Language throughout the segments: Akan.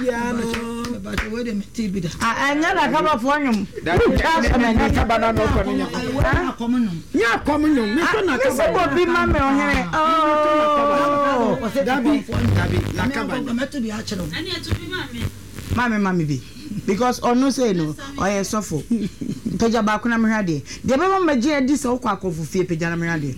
but wait a minute. I never come up for him. That's Mammy, because or no say no, or I suffer. Peja Bakuna Mirade. The Baba Magia this or quack of fear Pejana Mirade.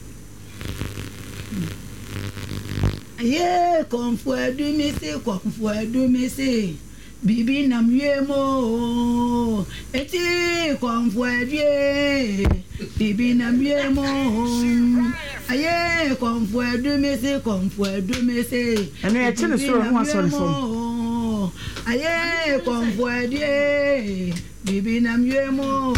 Yeah, come for do me say, come for do me say. Bibi nam yemo, eti come for ye. Bibi nam yemo, aye, come for do me say, come for do me say. And I tell us what's on the phone. Aye, come for ye. Bibi nam yemo.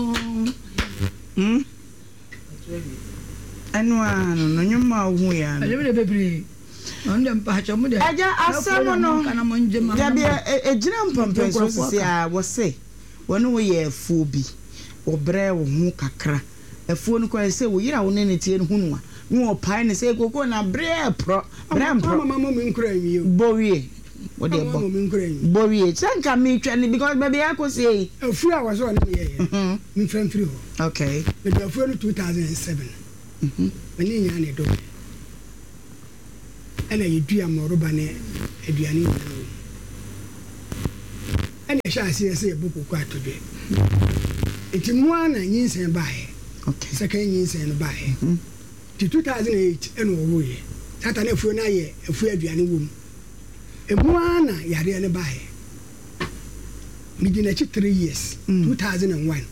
And one, no, your mouth, we are a little baby. On them patch of mother. I just saw no kind of monjama. There be a jump on person. I was say, when we are phobi or brew or kakra. A phone call say, we are on any tea and hunwa. No pine say, go na bread pro, bram pro, mamma, you, Bowie. What the Bowie? Thank me, Charlie, because maybe I could say a few hours on me, friend through. Okay, but you're for 2007. When you do. And you do a more robane, a diani. And I shall see a book quite today. It's one and years and buy. Okay, second years and buy. To 2008 and away. That I never know if we are diani womb. A one yari and buy. Midin 3 years, 2001.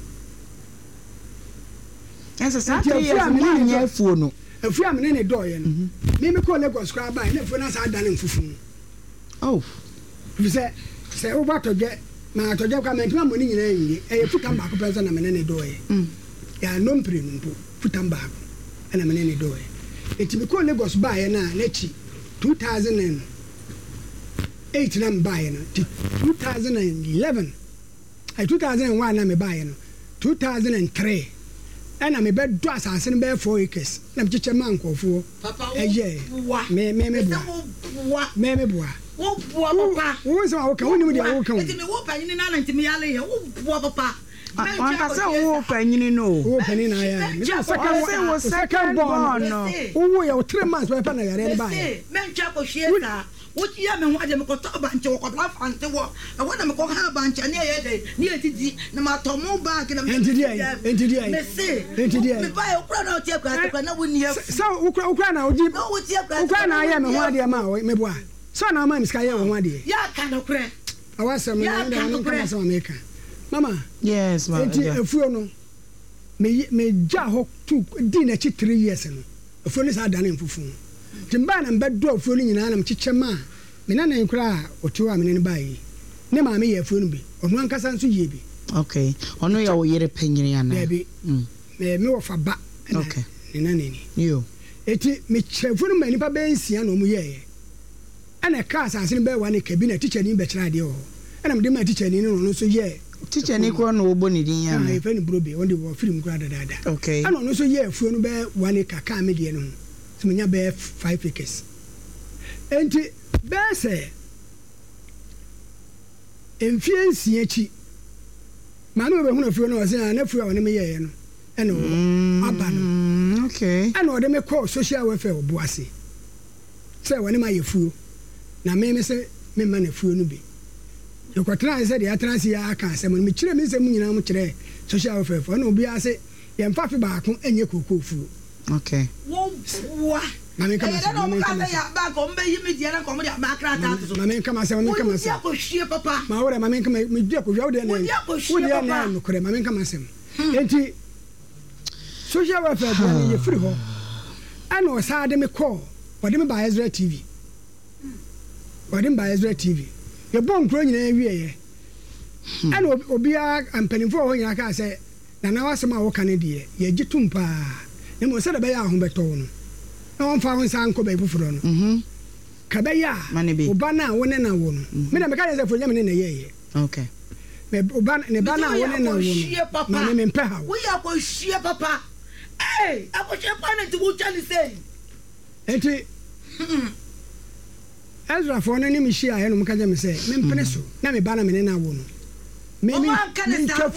That's a Saturday year phone. If we are in a door, maybe call Lagos crab by never as I done in Fufu. Oh, you say, what to get my to get coming to money in a put them back person and any door. Ya non premium put them back and I'm in any door. It will call Lagos by and let's 2008 and I'm buying 2011. 2001 I'm buying 2003. And I'm a bed dress as in bear 4 acres. I'm just a man for Papa. What? Me, what? Papa. Who's our open with your open? It's me open in an anti-mealy. Papa. I saw open, you know. Open in I am. Second born. Oh, you're 3 months weapon. I buy. Men chapel share. What you have and what them got up and talk about and to walk. I want them to have a bunch and near the no matter more back in a minute. Buy a crown out here. So, Ukraine, I am a 1 year mile, maybe. So now, my sky, 1 year. Yeah, kind of crack. I was some maker. Mama, yes, my dear. Me jaho 2 dinner 3 years ago. A phone is done in Fufu. Timban and bed door fooling in Anam Chichama. Minana and cry or 2 hours in by. Ne mammy a phone be, or 1 cousin to ye. Okay, or no, your year opinion, maybe. May more for back. Okay, in any. You. It me cheerful many babies, and omuye. And a class as in bed 1 cabinet teacher in better idea. And I'm doing my teacher in no so ye. Teacher Nico no bonny, if any broby, only were film graded. Okay, I don't know so ye, phone bear 1 acre car median. Smanya bear 5 acres. And bear say, influence ye. Manu be hunu funo ase na nefu a me ye no eno abano okay and o de me call social welfare obuase say woni ma ye fuo na me say me ma na fuo no bi yo kwatra say de atransi ya aka asem no me kire me say mu nyina mu kire social welfare for na obi ase ye mfa fe ba ko enye kokoo fuo okay wo na me kama say ya ba ko mbe yimi die na ko mo de ba krata to na me kama say papa ma wore ma me kama me die ko hwa de na wo de na no kore ma me kama say enti social welfare be ye free ho ana o sa de me call o de me ba Ezra TV ye bon kro nyina wie ye ana obi a ampanifo ho nyina ka say na na wasema wo kan de ye gitum pa ne mo se de be ya ho beto no na on fa ho san ko be fufuro no ka be ya oba na wo ne na wo no me na me ka ye se fo nyame ne na ye okay me oba ne ba na wo ne na wo no na me mpe ha wo ya ko hie papa eh akoshe pa na ti wo chali say enti Ezra for no ni me share he no mka je me say me mpene so na me ba na me ne na wo no me kan say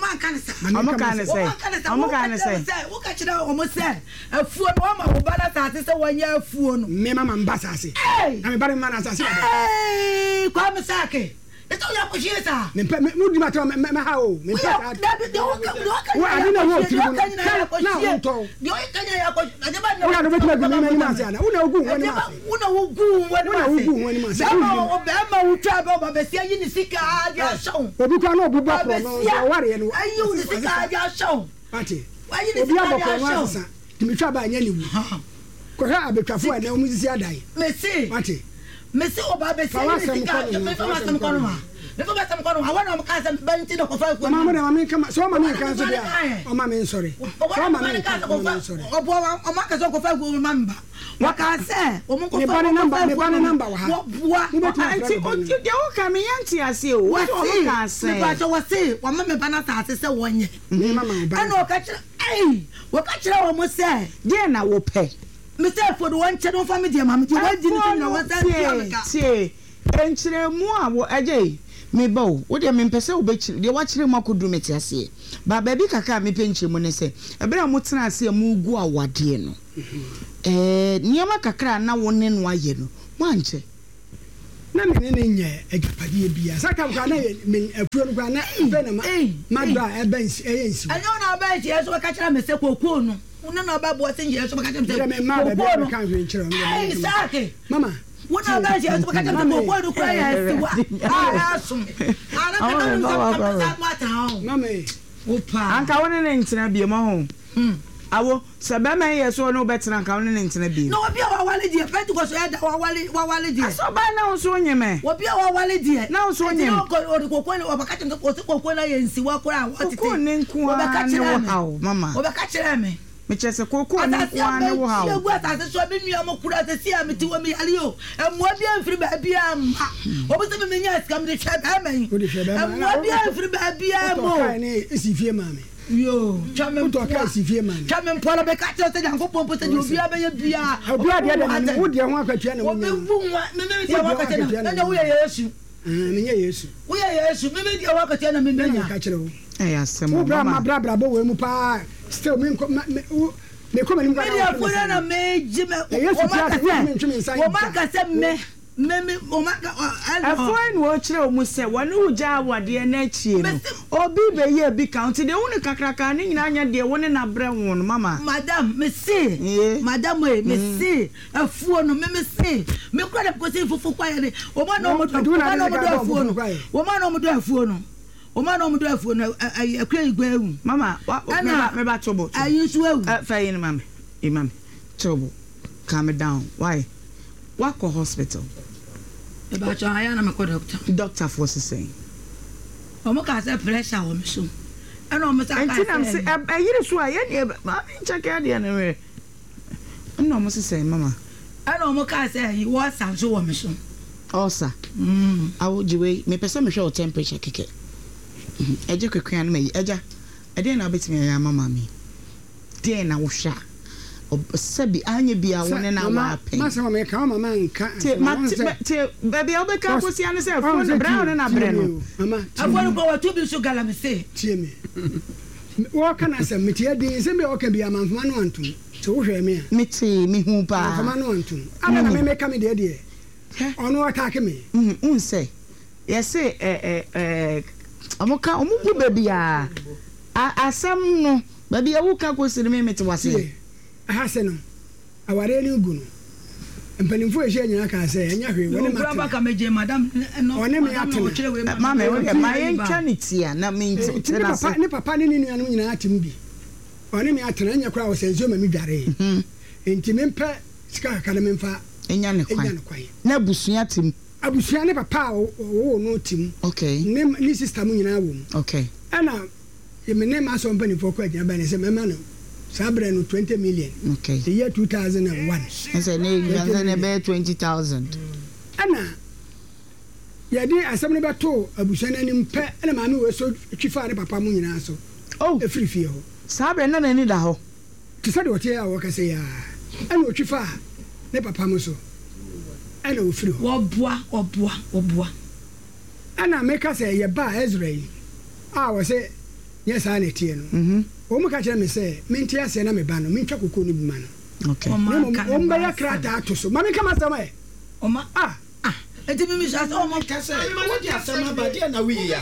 wo ka kira o mo say afuo no ma wo ba na sase se wanya afuo no me mama mba sase na me ba me na sase kwa me sake eto ya ko shiesa me mu di mato me ha o me ta wa ani na wo tribu na wo to yo kanya ya ko na ba na no betima gumi me ni ma se na una ogu woni ma se una ogu woni ma se o be ma wo twa ba be sia yi ni sika aja show obi kwa no obu ba pro no ware no ayi ni sika aja show ati ayi ni sika aja show sasa timi twa ba anya ni wu ko ha abetwafo na o mu sisi adai mesi ati mesi oba be sia ni sika me fa masam kono ma Before I come on, I want to cast and bend in the coffee. Mamma, come so many cancer. Oh, mamma, sorry. So many cancer. Sorry. Oh, Marcus of coffee will remember. What can I say? Oh, number. What you coming auntie as you? What can I say? But I was say, one member Banata is a 1 year. Mamma, I know catch. Hey, what catch you almost say? Dear, now will pay. Mr. for the one channel family, dear mamma. What didn't know what I say? Enchire mo a ajay me bow wo de me pese wo bechire de wa chire makodu meti ase ba ba bi kaka me penche mo ne se ebere mo tena ase mu gu awade no niam kakra na wo ne no aye no mo anche na me ne nye agapade bia saka kwa na me afuo no kwa na be na ma da ebensi eyensi anyo na bensi eso ka kira me se kokoo no una na ba bo se nje eso ka kira me se me ma ba be kan hwe nchiro me sake mama what are they just because of the boy to cry Mommy anka woni ne ntina bi ma ho awo sabe man yeso no betina anka woni ne ntina bi no obi wa wale die Pentecost wa wale die so ba na so nyeme obi wa wale die na so nyeme kokko ni obaka tento kokko na yensi wa kora watete kokko ne nku obaka kire me mama obaka kire me mechese kokko ne nku ane wo ha o atase so be nua mo kura atase a meti wo mi ali o emua bia mfiri ba bia ma obi se me nya skam de hwe ba man emua bia mfiri ba bia mo to kai ne isifie mame yo chamen to kai isifie mame chamen pola be ka tete janko pompo te obi abeye bia obi ade de wo de ho akwatua na wo nya obi bu nwa me me dia wakati na wo ye Yesu me nya Yesu wo ye Yesu me me dia wakati na me nya ka kire wo asem wo bra bo we mu pa still me come in media for na me jime o maka se me o maka afoi no kire o mu se woni uja awade na chie no obi be ye bi count de woni kakraka ni nyina anya de woni na bre won mama madam me see madam me see afuo no me see me kwada ko se fufu kwa ye o ma no mo do afuo no o ma no mo do afuo no o ma no mo do afuo no akwa igwa ewu mama me ba tobo ayisu ewu fa yin mama imam tobo calm down why wako hospital e ba cho aya na me ko doctor for saying o mo ka say pressure o me so e no mo sa ka entinam se ayire so aye ne ma check ya de na we no mo say mama e no mo ka say he was sanso o me so osa awo jiwe me pese me hwe temperature keke eje kwekwan na me eja ede na betimi ya mama mi de na wo hwa osabi anya bia woni na wa pe masa me ka mama nka te baby obeka ko si ane se fo na brown na bre no mama afọ ko wa tu bi so gala me se tie me wo kana se me tie din se me o ka bia manfama no antum se wo hwe me a me te me hu pa manfama no antum ana na me ka me de ono attack me unse yese amoka omugu baby a asam no baby a wuka ko sire me mete wase ahase no aware ni ugu no mpanimfo ehye nyina ka se enya hwe woni mata ba ka meje madam no one me atene mama we ma yenka ni tia na me ntena se ne papa ne nua no nyina atem bi one me atene enya kura wo senzo ma mi dware enti mempe sika ka na memfa enya ne kwan na busua tim abusua ne papa wo no tim okay ne sister mu nyina wo okay ana yeme ne ma so mpanimfo ko agya ba ne se mema no sabre no 20 million okay the year 2001 I say ne be 20,000 ana yadi asem ne beto abusua na nim pe na maami we so twifa ne papa mu nyina so efiri fie ho sabre na ni da ho ti sade wote ya wo kase ya ana otwifa ne papa mu so ana ofiri oboa ana meka say ye ba Israel wo say yes ana tie no o mu ka kire me say menti ase na me ba no mentwa kokko no bi ma no okay o mba ya krata atoso ma me kama sama e o ma enti mi sha o ma ka say what ya sama ba dia na wi ya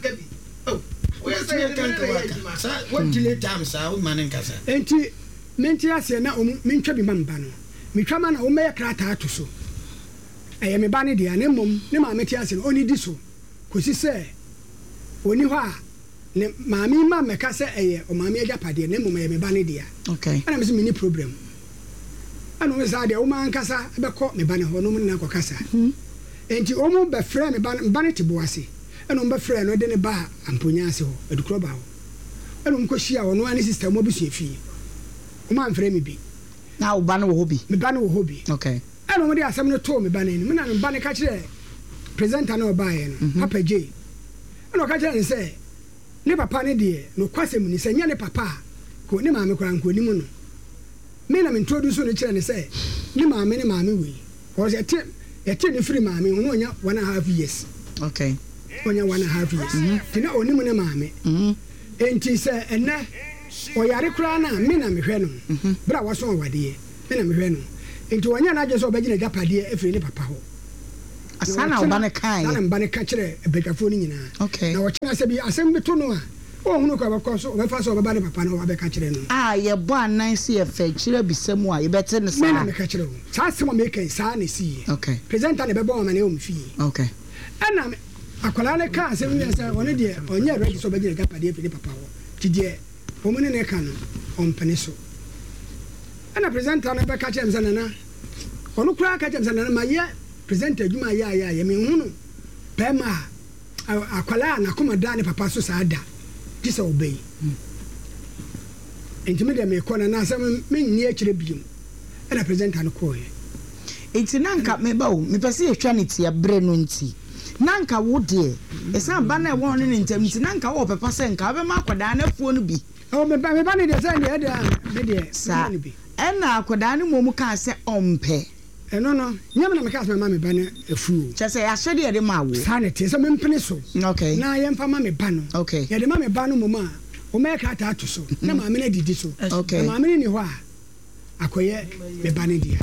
we say kan ka waka sa what delay time sa o manen ka sa enti menti ase na o mentwa bi ma mba no metwa ma na o mba ya krata atoso eye me ba ne dia ne mom ne ma meti ase no oni di so kosi se oni ho a ne maami ma meka se eye o maami agya pade ne mom eye me ba ne dia okay ana me se mini problem ana we sa dia o ma nkasa be ko me ba ne ho no na ko kasa enti o mu be frɛ me ba ne tibo ase ana o be frɛ no de ne ba amponya ase ho edukro ba ho ana o mkohia wo no ani sister mo bi so efi o ma mfrɛ me bi na o ba ne wo ho bi me ba ne wo ho bi okay ana mo de asem no to me ba ne me na me ba ne ka kire presenter na obaye no papa J ana ka kire nse ne papa ne de no kwasem ni se nya ne papa ko ne maame kora nko ni mu no me na me introduce no kire ne se ne maame we ko se yete ne free maame no nya 1.5 years okay onya 1.5 years tina oni mu ne maame enti se enne o yare kora na me na me hwe no bra waso wade me na me hwe no enti wonya na ajeso obagina japade efiri ne papa ho asana obane kai na mbane ka kire ebekafo ni nyina okay na wochina se bi asem bi to no a o hunu ko abakọ so obefa so obaba ne papa na obeka kire no ye bo anan se ye fa kire bisemu a ye bete ne sa me na me ka kire o sa asem me kan sa na si okay presenter ne bebo ma na o mfi okay ana akwala ne ka asem wi se one de onye ready so obagina japade efiri papa ho tidie o mu ne ka no on pene so ana presenter ne be ka kire mza na onu kura ka kire mza na ma ye presenter adwuma ya me hunu pema akwala na komada ne papa so saada gisa obey enti me me kona na asem me nni akire biom era presenter no koye enti nanka me ba o me pese ye hwa ne tia bre no nti nanka wo de esa ba na wo ne ntam nti nanka wo papa se nka be ma akwada na fuo no bi o me ba ne de se ne de me de sa ena akwada ne momu ka se ompe no nyama na meka asema ma me ba ne afuo chese ya hwede ye de ma wo sanity so me mpene so okay na ye mfa ma me ba no okay ye de ma me ba no moma o me ka ta to so na ma me na didi so okay ma me ni ho a akoye me ba ne dia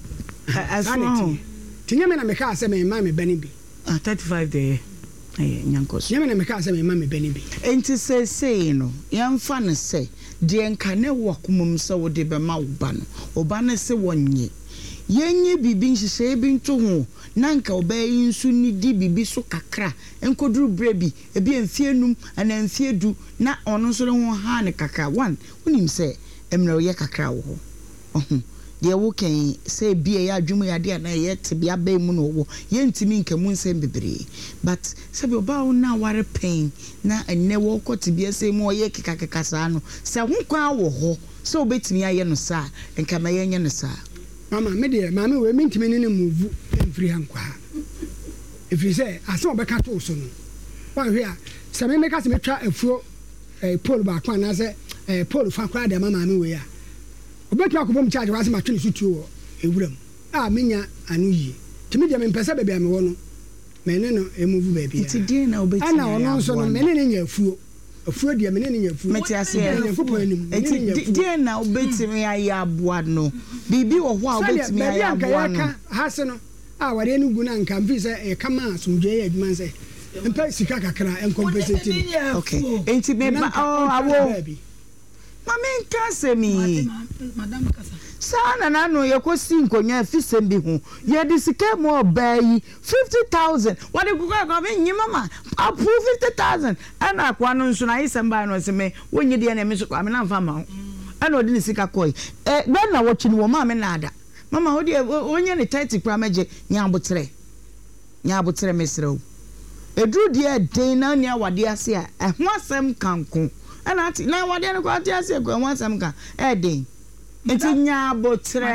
sanity tinyama na meka asema ma me ba ne bi 35 de nyankos nyama na meka asema ma me ba ne bi enti se no ye mfa ne se de enka ne wo akomum se wo de be ma wo ba no oba ne se wonye yenye bibi nhihye bi nto ho nanka obayi nsu ni di bibi so kakra enkoduru brebi ebi enfie num ana enfie du na ono so ho ha ne kakra one unim se emra ye kakra wo ho de wo kan se bia ya adwumu ya de na ye tebia ba mu no wo ye ntimi nkamu nsem bebre but se bi oba wo na ware pain na enne wo kotibia se mu ye kekakeka sa no se ho kwa wo ho se obetimi aye no sa enka ma ye nye no sa mama me de mama we mintimi ne move free hankwa if you say aso obeka to so no wa hwe a se me meka se metwa afuo pole ba kwa na se pole fa kwa de mama me we a obetu akobom charge wa se ma twene sutuo ewuram a menya anu yi timi de me mpesa bebe ame wo no me ne no move baby a ti die na obeti ana ono so no me ne nya afuo de me ne nya afuo meti ase eti die na obeti me ya aboa no bibi wo ho a obeti me ya aboa no ha se no a ware ne gu na nka mfi se e kama asumdwe ya adwuma se mpa sika kakra en compensate okay enti me ba awo mama nka se mi madam kasa sana na no ye kosi nkonya afisem bi hu ye di sika mo obayi 50,000 wade kuka ko be nyima ma approve 50,000 ana kwa no nso na isem ba no se me wonye de na me so kwa me na mfa ma ana odi ni sika koi be na wo twi ni wo ma me na ada mama odi onye ni tight kra meje nya abotre mesrew edru de den na nia wade ase a ho asem kanko ana ati na wade no kwa ati ase kwa ho asem kan den enti nya abotre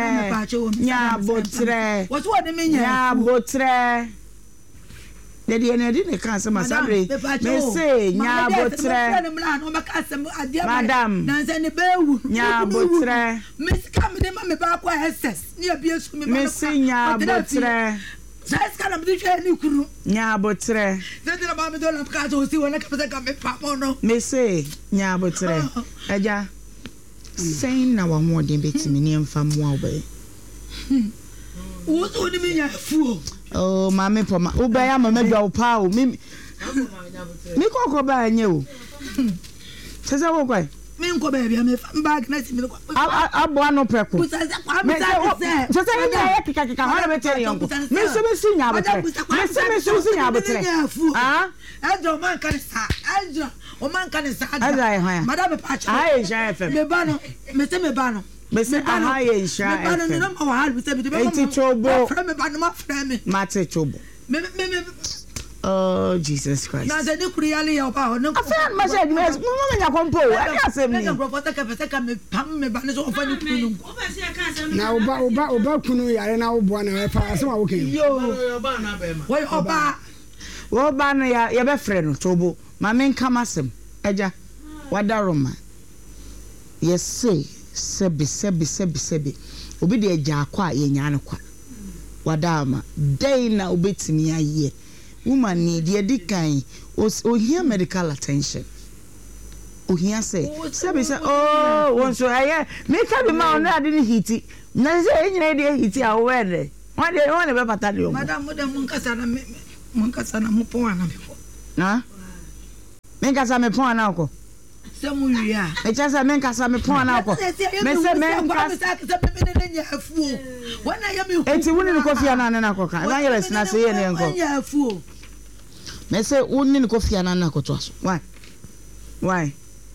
what what de menya nya abotre de na di ne kan se masabre me say nya abotre madam na se ne bewu nya abotre me sika me me ma me ba kwa SS ni abiesu me me sinya botre sai ska na me hwe ni kuru nya botre zedi na ba me do la ka so si wona ka pese ka me pa mo no me say nya botre eja saying na wa mo den betimi ni emfa mo obe wo ni me nya fu oh mama poma obe ya mama dwa pa o mi kokko ba anye o sese wo kwai me nko ba bia me bag na si me ko abo ano preko me sese nya ya kika ha na betere yonko me so me si nya botre me so si nya botre ah ejo man kan sa ejo o man kan sa madam pa cha ai sha fm me ba no me se me ba no me se aha ye sha fm me ba no no ma wa me se me eti chobo me ba no ma fra me mate chobo me oh Jesus Christ na ze ni kuri yale ya pa ho no afa ma se me mo nya kompo e ka se me na professor ka pese ka me pam me ba ne so fa ni kunu na oba kunu yare na wo boa na fa asem a wo ken yo oba na ba ma wo oba no ya be frɛ no chobo ma men kama sem eja wadaroma yes sebi obi de eja akwa ye nya no kwa wadama dey na obetimi aye woman need ye dikan o hear medical attention o hear say oh won so aye me ka be ma ona ade ni hiti na say enyina de hiti a wo ere won de be pata de o madam mo de mun kasa na mo pon ana me ko na men kasa me pon ana ko se mu wi a me kasa men kasa me pon ana ko me se men kasa me nya afu wana ya me enti woni ni kofi ana na ko ka na yele sina se ye ne nko nya afu me se woni ni kofi ana na ko to aso why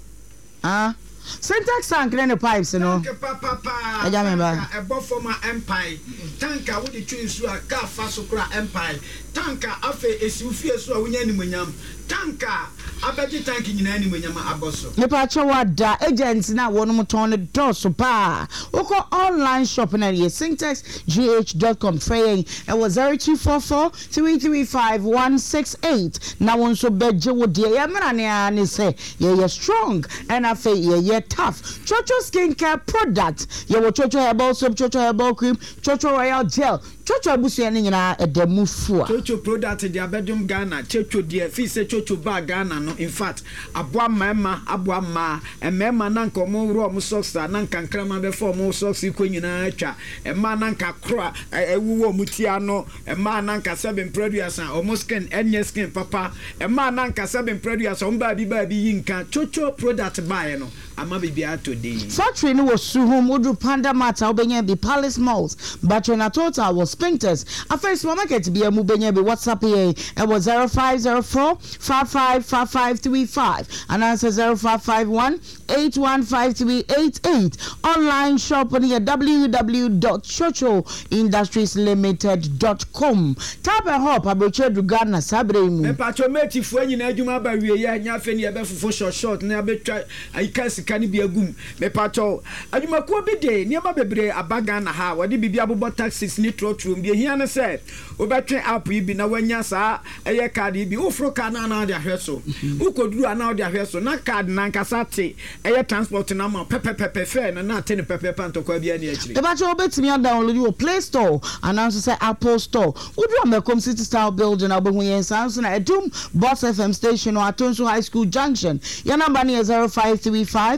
syntax tank ne pipes no papa eja me ba ebo former empire tanka wo de twinsu a ka fa so kra empire tanka afa esiufie so a wonya ni monyam tanka abaji tanki nyina ni monyam aboso ne pa chawada agents na wonum ton ne dos pa uko online shop na ye syntexgh.com fraying it was 0244 335 168 na won so beje wo de ye mra ne say ye strong and afa ye tough chocho skincare product ye wo chocho herbal soap chocho herbal cream chocho royal gel chocho abusu ne nyina edemu fua chocho product de abedum Ghana chocho de fi se chocho ba Ghana no in fact aboa ma emema na nka omo ro omo socks na nka nkrama be for omo socks ko nyina atwa ema na nka kro ewuwo mutia no ema na nka seven produce omo skin enye skin papa ema na nka seven produce omo ba bi yinka chocho product buy no ama bibia today factory no was suhum udu panda mata obenya bi Palace Malls but na total was Spintex a first supermarket bi amu benya bi WhatsApp here it was 0504 555535 and answer 0551 815388 online shop on www.chochoindustrieslimited.com tap and hop abeche du Ghana sabre mu me pacho meti fu anyina adwuma ba wie ya nya fe ne be fufo short na betwa ayika kani bi agum me pacho adwuma ko bi de niam bebre abaga na ha wode bibia abobo taxis ni trotrum bi hia ne se obetwe app yi bi na wanya sa eye card yi bi ofro ka na de ahweso ukoduru ana de ahweso na card na nkasa te eye transport na ma pepepepe fe na te ne pepepe antokwa bi ani akire e pacho obetimi download your Play Store and also say Apple Store udu amekom City Style building obehu yen sanso na Edum Boss FM station or Atonso High School Junction your number is 0535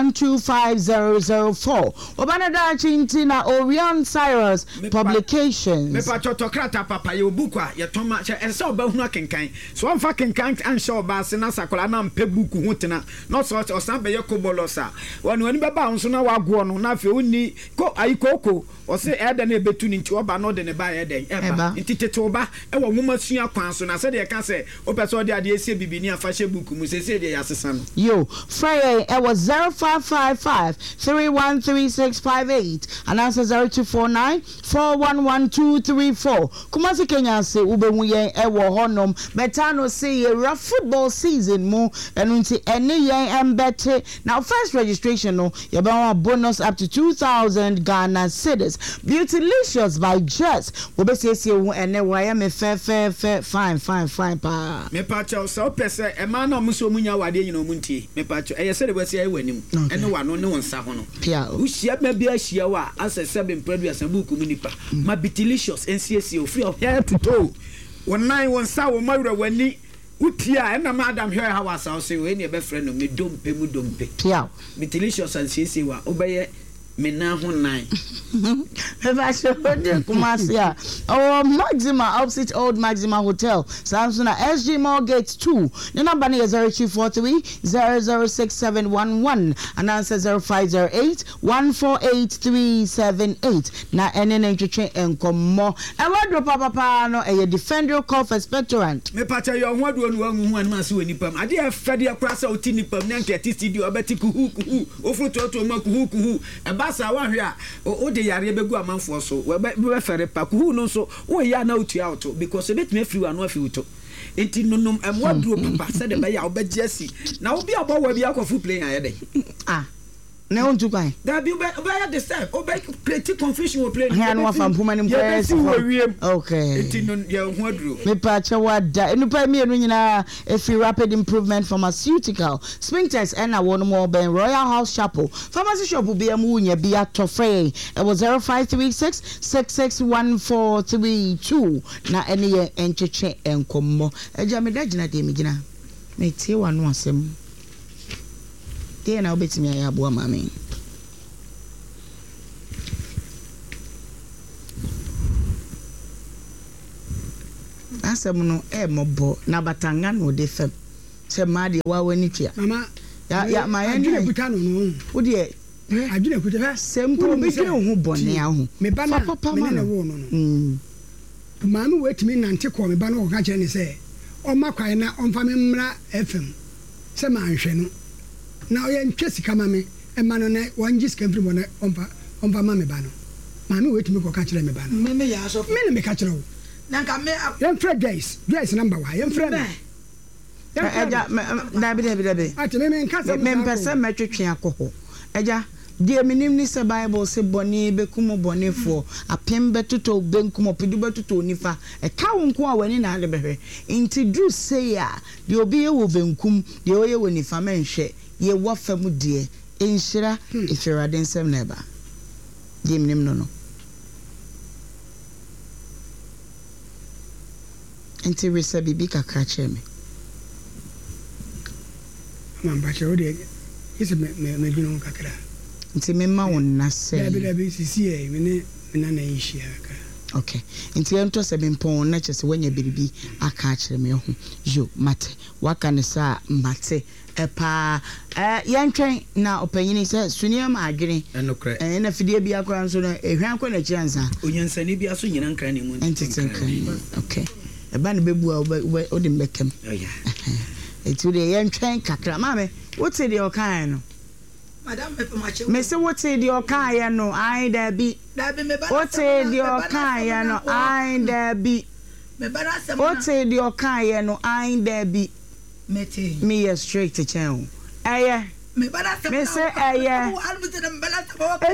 125004 Obanada Chintina Orion Cyrus Publications me pacho tokrata papa ye obukwa ye toma ense obahunu akenkan so amfa kenkan anhye oba se na sakola na mpe buku hotena no so osan be ye kobolosa wani beba nso na wago no na fe onni ko ayikoko o se eda na ebetu ni nti oba no de ne ba eden eba nti tete oba e wo nwoma sua kwan so na se de ka se opeso de ade ese bibini afahye buku mu se se de yasesa no yo Friday it was 0555 313658 and answer 0249 411234 Kumasi Kenya say ubemu yen ewo honom betano say ye football season mu enunti ene yen embete now first registration no ye be bonus up to 2000 Ghana cedis Beautylicious by Jess we be say ene why me fine pa me pacho so pese e ma na muso munya wade nyina muntie me pacho e say we say wanim ene wa no ne wonsa ho no wo hia ma bi ahia wa asa 7 pradu asambu ku nipa ma bitilicious NCSC o free of hair to toe wonnan wonsa wo mawura wani utia ena madam here how was I say we ne be friend no me dompe mu dompe pia bitilicious NCSC wa obeye Mena Hunai. Kumasia. Our Maxima opposite Old Maxima Hotel. Samsung SG Mall Gate 2. The number is 0243 006711 and answer 0508 148378. Na ene chain and come more. And what do papa no a defender call for expectorant. Me pacha your one who masu any pam. I did Freddy across out in pam nanke studio abetiku who ofuto to maku Basa wa hwea o de yare begu amanfo so we fere pa ku no so wo ya na otu out because e betime free wa no afi uto enti nonum emwaduro papa se de be ya obaji asi na obi abo wa bi akofu play ayede na on tu kwan da bi be the same obey create confusion we play ya no afa mpoma ni press okay enti non ya hoduro me pa cha wada enupa mi enu nyina efi rapid improvement pharmaceutical sphincters and one more ben Royal House Chapel pharmacy shop bi am wunya bi atofre it was 0536 661432 na ene ye encheche enkommo eja me da gina de me gina me tie wa no asem dey na obetimi ya abo amame asem no mobo na batanga no de fem se ma de wa wani tua mama ya ma ya ni buta no no wo de adwene kuta fa sempo be dwene ho bone aho me ba na me na wo no mama wetimi nante ko me ba no ka kire ni se o makwan na omfa me mra fm se ma nhwe no na oye ntwe sika mame e ma no na wanji sika mfiri mo na omfa mame ba no mama wetimi ko ka kire me ba no me ya so me na me ka kire wo nanka me yan fred guys number 1 yan fred eja dabi ati me nkasa me mpese metwetwe akoho eja die minim ni se bible se boni bekum bonefo apembe toto benkum opidu betuto onifa e ka wonko a wani na ade behwe inti dru say ya de obi ye wo benkum de oye wonifa menhwe ye wofam die enhira ifirade nsem na eba die minim no inti resa bibi kakra cheme mamba chode ise me binu kakra nti memma won na se dabi sisi e me na yishia ka okay nti ento se bempon na chese wanya biribi aka kire me ho yo mate waka ne sa mate epa yentwen na opanyini se sunia ma adwene enokre na fidie bi akora nso na ehwan kwa na chiansa onyansani bi aso nyina nkran ne mu okay eba ne bebu a odi mbekem etu de yentwen kakra mame wote de okan no madam me pamache me se wote de okan ya no ai da bi me ba wote de okan ya no ai da bi me ba na se wote de okan ya no ai da bi mete me ya straight to channel eye me ba na se me se eye albu te me ba na se ba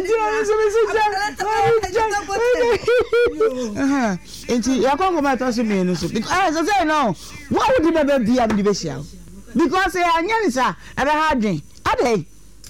enti ya kongo ma to so me no so because so say no what would the baby be am the beshia because anyanisa ebe ha dwen ade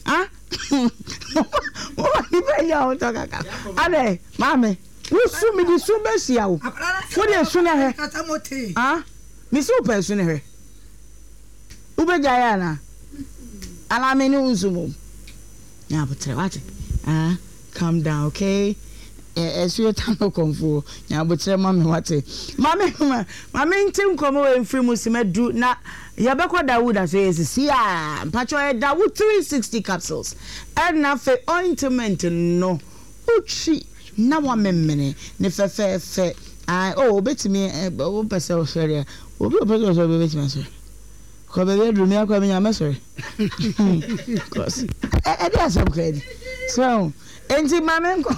what the baby ya o to kaka ade mame wo su mi di su beshia o wo de su na he mi su pe su na he ube jaya na ala me ni unzumo ya butre wate calm down okay esu tano konfo nya butre mame wate mame nti nkomo we mfiri musimedu na yabekwa Dawood asesi mpacho Dawood 360 capsules and na fe ointment no uchi na wa memene ne fe obetimi obese osere obi obese obetimi so ko bebe drum ya kwa nya mesore cause e dey some credit so enti mame nko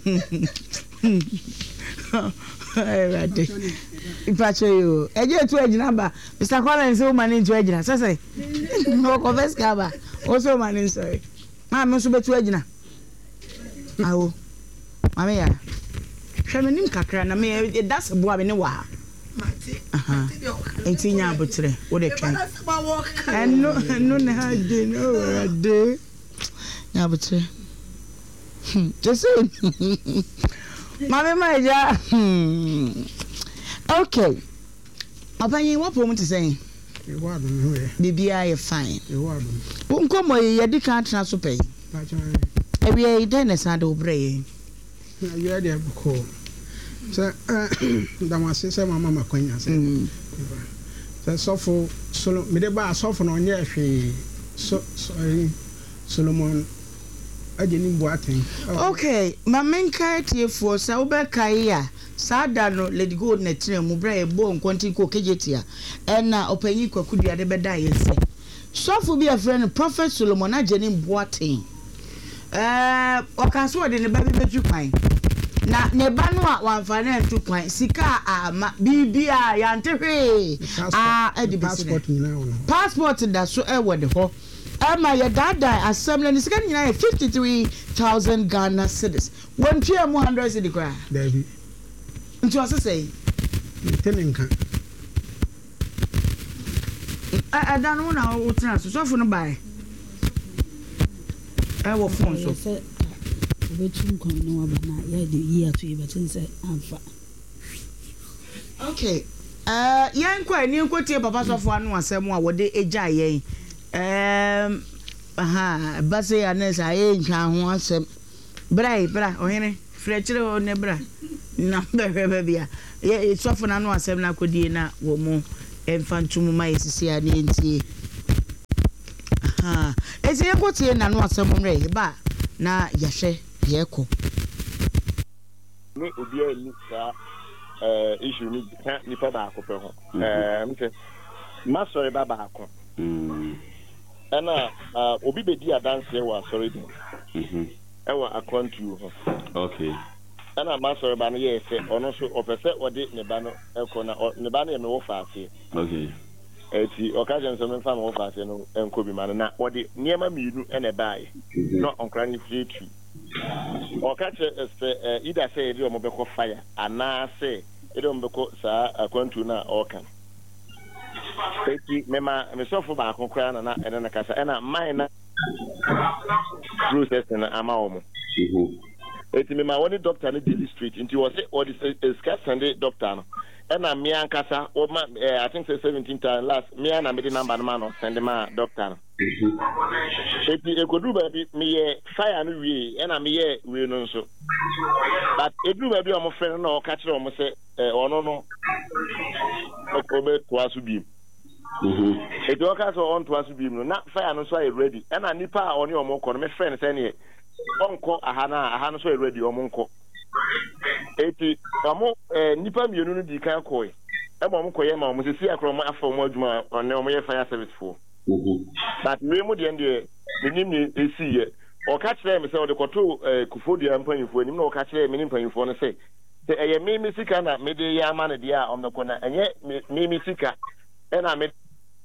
right ipacho yo eje tu ejina ba Mr. Collins o mani tu ejina sese no ko veska ba o so mani sorry mame so betu ejina awo mame ya hweme nim kakra na me that's boa me ne wa enti nya abotre wo de twen walk. And no, no, day. Yeah, but just say, Mamma, my dear. Okay. Opinion, what woman to say? BBI is fine. Won't come away, you can't transfer pay. Every day, a sad old bray. You are there, call. Sir, that was say, Mamma Queen. So for solo, Mideba soften on your so sorry, Solomon. I didn't boating. Okay, my main character for Sauber Kaya. Sada no let go netre mu bra e bo nkonti ko kejetia and na opanyi kwakudu ade beda yese so for be a friend Prophet Solomon agene boaten okaso de ne ba betu kwan na ne ba no a wanfa na entu kwan sika ama bibia ya ntehwe edi passport da so e wode ho ama ya dada assembly ni sika nyina 53,000 Ghana cedis won twa mu 100 cedi kwa David nti wase say tenenka dan no na o tra so fo no bai wo phone so obetum kon no abana ya de yi ato yi betin say amfa okay yan kwa ni nkotie papa so fo anu asem a wode eja yen base ya nesa ye ntwa ho asem bra ohene frechire o ne bra na bebe bia ye sofo na no asem na kodie na wo mu emfantum ma yesisi a ne ntie ezi ekotie na no asem mre ba na yahwe yeko ni obi ani sa issue ni ni pa ba ko pe ho mse ma sori ba ba ko ana obi bedi adanse wa sori din ewa akwantu ho okay ana ma sori ba no ye se ono so opese ode ne ba no eko na ne ba no ye me wo fa ase okay eti okaje nso me fa me wo fa ase no enko bi ma no na ode niema miinu ene bae no onkra ni free tu okache ida say edi omo beko fire ana say edi omo beko sa akwantu na oka eti me sofo ba akokra na ene na kasa ena mine na process na ama omo eti me ma woni doctor na Daily Street nti wo say odi scan Sunday doctor no ena me ankasa o ma I think say 17 times last me na me the number man no send ma doctor no eti ekodu ba bi me ye fire no wie ena me ye we no nso but edu ba bi o mo friend no o ka kire o mo say ono no okobe to asu bi eti o ka so on to asu bi no na fire no so ready ena nipa a oni o mo ko no me friend say ne onko aha no so ready o mo nko eti amo nipa mienu no di kan koi e mo koye ma mo sisi akro mo afọ mo adwuma on o mo ye fire service for but we mu de ende nim ni esiye o ka kire me se o de koto kufodia mpanifo nim na o ka kire me mpanifo no se eye me sika na me de ya ma na dia o me ko na enye me sika e na me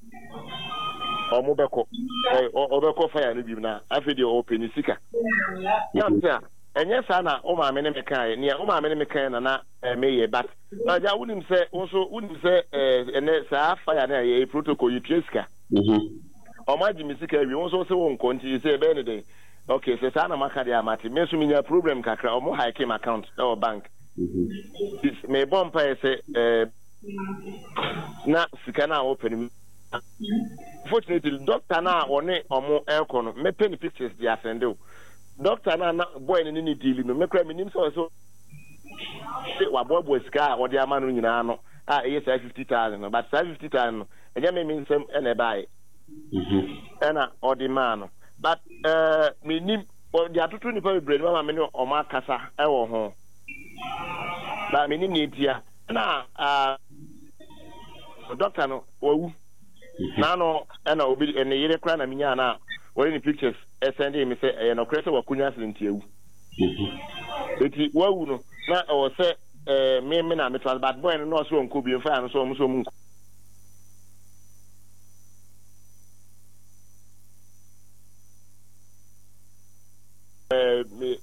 o mo beko o beko fire no bi na afedi o peni sika ya enye sa na o ma me ne mekai ne o ma me ne mekai na meye but na ja wunim se ene sa fire na ye protocol yi tieska o ma ji misika wi wonso se won konti se be ne de okay se sa na maka de amati me so minya problem kakra o mo hike my account or bank me bomb pa se na sika na open fortunately doctor na one omo elko no me pen pictures dia send o doctor na boy ni deal no me kra me nim so wa boy sika o dia ma no nyina no yes 50,000 but 50,000 no enye me nsem ene bai ena o di man but me nim o dia tutu ni pa brain mama me no o ma kasa e wo ho ba me nim ni dia na doctor no wawu na no ena obi ene yire kra na minya na wori ni pictures send me say e no kra se wakunya accident ewu eti wawu no na o se me na me twas bad boy no so onko bi mfa no so mu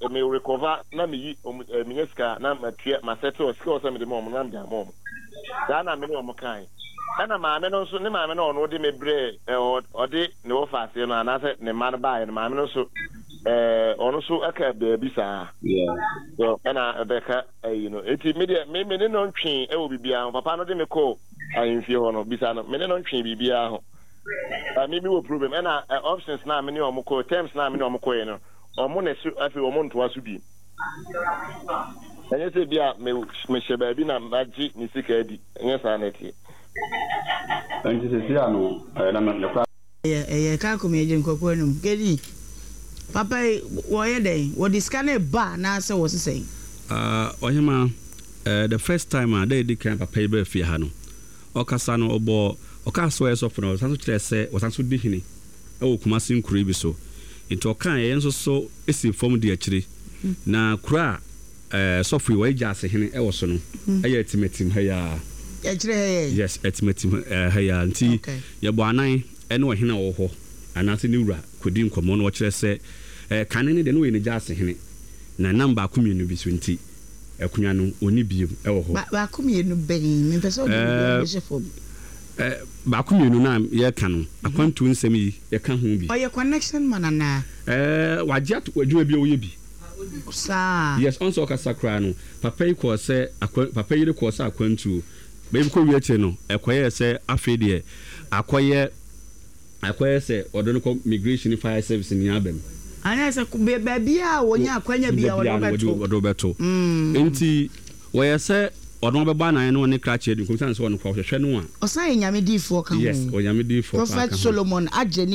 me recover na me minyeska na matua ma settle skill so me de mom na mja mom da na me no mo kan ana maame no so ne maame no no de me bre ode ne wo fa ase no anase ne man ba ne maame no so ono so aka baby sa so ana beka you know eti me ne no ntwe e wo bibia papa no de me ko ahemfie ho no bisa no me ne no ntwe bibia ho me wo problem ana options na me ne o mo ko terms na me ne o mo ko e no o mo ne su afi o mo nto asu bi enye se bia me sheba bi na maji ni sika edi enye sa na tie enye se sia no na me kwa ka ko me je nkoko anum kedi papa wo ye dey wo discane ba na se wo se ohima the first time I did kan papa e ba fi ha no okasa no obo okaso eso fo no sanso kire se wo sanso di hini e wo kuma sin kuri bi so into kan ye nso so esi form di akire na kura software we jase hini e wo so no e etimetim ha ya akire yes etimetim ha ya nti ye bo anan ene wo hina wo ho anase ni wura kodi nkomo no wo kire se kanene de no we ni jase hini na number akuminu bi so nti ekunya no oni biom e wo ho ba akuminu ben me pese o de chefo ba akuminu na ye ka no akwantu nsem yi ye ka ho bi oye connection manana wajiat wadwuma bi o ye bi sa yes on so ka sakra no papa yi ko se papa yi ko se akwantu be bi ko wi ache no ekoye se afede akoye se odono ko migration fire service ni abem ana se ba bia wonya akwanya bia wodo beto enti woye se odon be ba nan no ne krache di komsan se won ko hwehwe no a osan nyame difo ka ho yes o nyame difo Prophet Solomon ageni